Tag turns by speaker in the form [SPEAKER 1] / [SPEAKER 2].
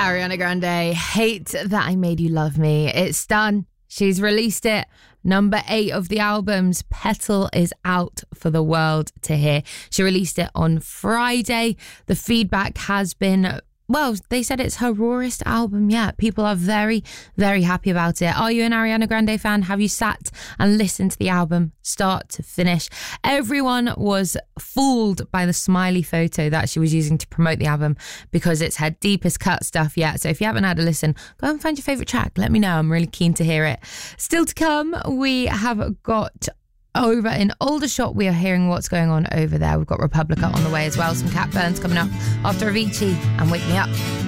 [SPEAKER 1] Ariana Grande, Hate That I Made You Love Me. It's done. She's released it. Number 8 of the albums, Petal, is out for the world to hear. She released it on Friday. The feedback has been, well, they said it's her rawest album yet. People are very, very happy about it. Are you an Ariana Grande fan? Have you sat and listened to the album start to finish? Everyone was fooled by the smiley photo that she was using to promote the album because it's her deepest cut stuff yet. So if you haven't had a listen, go and find your favourite track. Let me know. I'm really keen to hear it. Still to come, we have got... over in Aldershot, we are hearing what's going on over there. We've got Republica on the way as well. Some Cat Burns coming up after Avicii and Wake Me Up.